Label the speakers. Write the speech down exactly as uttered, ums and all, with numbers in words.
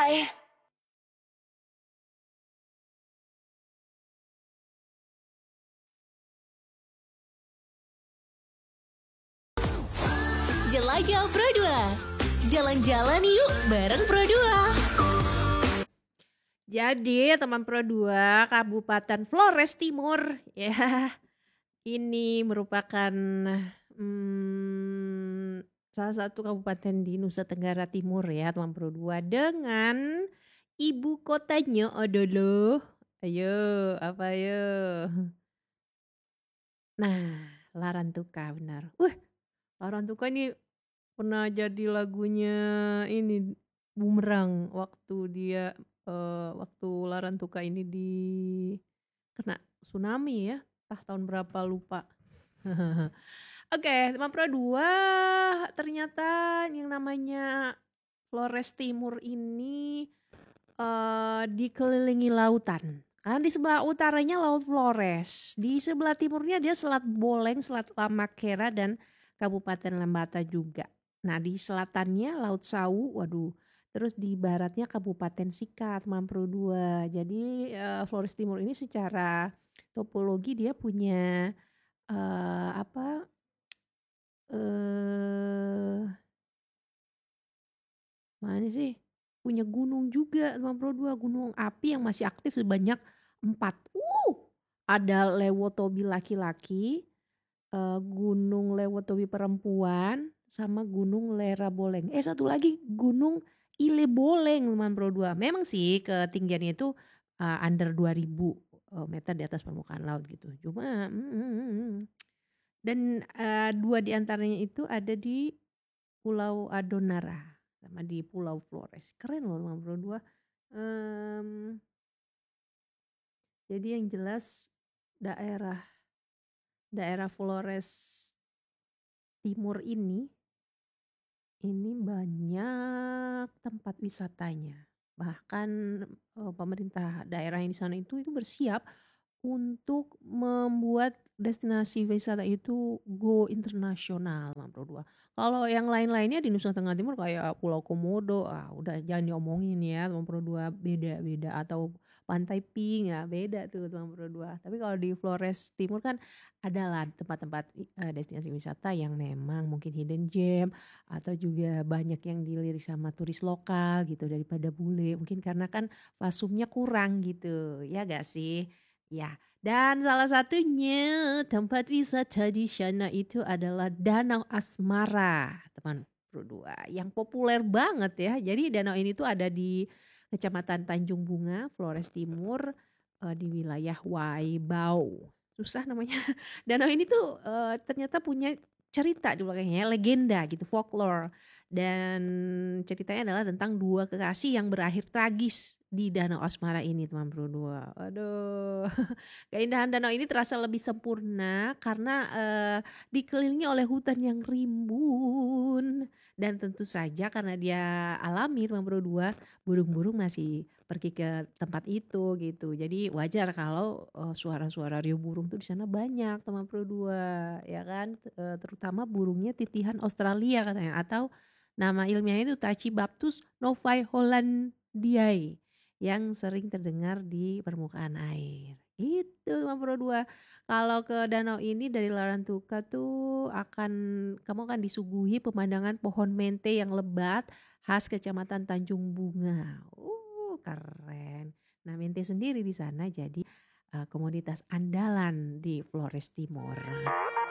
Speaker 1: Spotify. Jelajah Pro dua. Jalan-jalan yuk bareng Pro dua.
Speaker 2: Jadi teman Pro dua, Kabupaten Flores Timur ya, ini merupakan hmm, salah satu kabupaten di Nusa Tenggara Timur ya teman Pro dua, dengan ibu kotanya adalah, ayo apa ayo? Nah, Larantuka, benar. Wah, Larantuka ini pernah jadi lagunya ini Bumerang, waktu dia eh, waktu Larantuka ini di kena tsunami ya, entah tahun berapa lupa. Oke, teman Pro dua, ternyata yang namanya Flores Timur ini eh, dikelilingi lautan. Karena di sebelah utaranya Laut Flores, di sebelah timurnya dia Selat Boleng, Selat Lamakera, dan Kabupaten Lembata juga. Nah di selatannya Laut Sawu, waduh. Terus di baratnya Kabupaten Sikat, Mampru dua. Jadi eh, Flores Timur ini secara topologi dia punya eh, apa? Eh mana sih? Punya gunung juga, Mampru dua, gunung api yang masih aktif sebanyak empat. Uh, ada Lewotobi laki-laki, eh, Gunung Lewotobi perempuan, sama Gunung Leraboleng. Eh satu lagi Gunung Ileboleng, Mampru dua. Memang sih ketinggiannya itu uh, under dua ribu uh, meter di atas permukaan laut gitu. Cuma mm, mm, mm, mm. dan uh, dua di antaranya itu ada di Pulau Adonara sama di Pulau Flores. Keren loh Mampru dua. Um, jadi yang jelas daerah daerah Flores Timur ini ini banyak tempat wisatanya. Bahkan eh, pemerintah daerah yang di sana itu itu bersiap untuk membuat destinasi wisata itu go internasional, Mampro dua. Kalau yang lain-lainnya di Nusa Tenggara Timur kayak Pulau Komodo, ah udah jangan diomongin ya, Mampro dua, beda-beda. Atau Pantai Pink ya, beda tuh Mampro dua. Tapi kalau di Flores Timur kan adalah tempat-tempat eh, destinasi wisata yang memang mungkin hidden gem, atau juga banyak yang dilirik sama turis lokal gitu daripada bule. Mungkin karena kan fasumnya kurang gitu, ya gak sih? Ya, dan salah satunya tempat wisata di sana itu adalah Danau Asmara, teman Pro dua, yang populer banget ya. Jadi danau ini tuh ada di Kecamatan Tanjung Bunga, Flores Timur, eh, di wilayah Waibau. Susah namanya. Danau ini tuh eh, ternyata punya cerita di belakangnya, legenda gitu, folklore. Dan ceritanya adalah tentang dua kekasih yang berakhir tragis di Danau Asmara ini, teman Pro dua. Aduh, keindahan danau ini terasa lebih sempurna karena eh, dikelilingi oleh hutan yang rimbun. Dan tentu saja karena dia alami, teman Pro dua, burung-burung masih pergi ke tempat itu gitu. Jadi wajar kalau eh, suara-suara riuh burung tuh di sana banyak, teman Pro dua, ya kan? Eh, terutama burungnya titihan Australia katanya, atau nama ilmiahnya itu Tachybaptus novae hollandiae, yang sering terdengar di permukaan air. Gitu Teman Pro dua. Kalau ke danau ini dari Larantuka tuh akan kamu akan disuguhi pemandangan pohon mente yang lebat khas Kecamatan Tanjung Bunga. Uh, keren. Nah, mente sendiri di sana jadi uh, komoditas andalan di Flores Timur.